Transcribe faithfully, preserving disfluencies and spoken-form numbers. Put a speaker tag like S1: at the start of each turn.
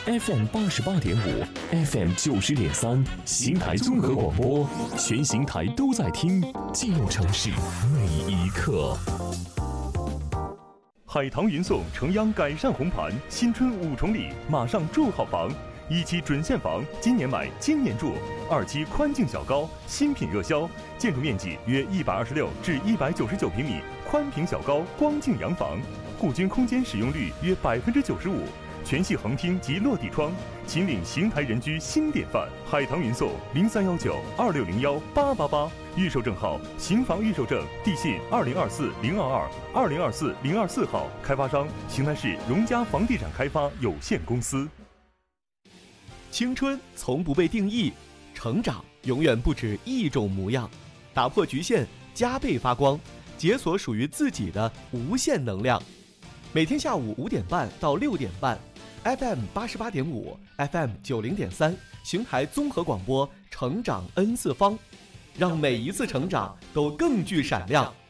S1: F M 八十八点五 ，F M 九十点三，邢台综合广播，全邢台都在听，记录城市每一刻。
S2: 海棠云颂诚央改善红盘，新春五重礼，马上住好房。一期准现房，今年买，今年住；二期宽净小高，新品热销，建筑面积约一百二十六至一百九十九平米，宽平小高光净洋房，户均空间使用率约百分之九十五，全系横厅及落地窗，秦岭邢台人居新典范。海棠云颂零三幺九二六零幺八八八，预售证号邢房预售证，地信二零二四零二二二零二四零二四号，开发商邢台市荣家房地产开发有限公司。
S3: 青春从不被定义，成长永远不止一种模样。打破局限，加倍发光，解锁属于自己的无限能量。每天下午五点半到六点半 ，F M 八十八点五 ，F M 九零点三，邢台综合广播，成长 N 次方，让每一次成长都更具闪亮。